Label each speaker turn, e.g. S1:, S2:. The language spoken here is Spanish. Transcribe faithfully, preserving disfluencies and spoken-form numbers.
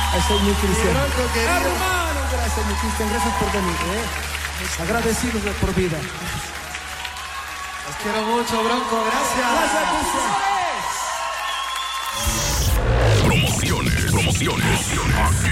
S1: Ese es mi Cristian.
S2: Bronco, querido.
S1: Hermano, gracias, mi Cristian. Gracias por venir. ¿eh? Agradecidos de por vida.
S2: Los quiero mucho, Bronco. Gracias.
S1: Gracias, Cristian.
S3: Promociones, promociones.